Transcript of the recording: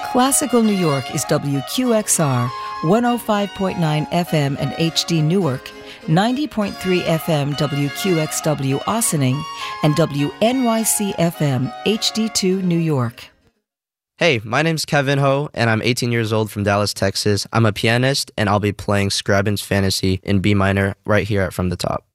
Classical New York is WQXR 105.9 FM and HD Newark, 90.3 FM WQXW Ossining, and WNYC FM HD2 New York. Hey, my name's Kevin Ho, and I'm 18 years old from Dallas, Texas. I'm a pianist, and I'll be playing Scriabin's Fantasy in B minor right here at From the Top.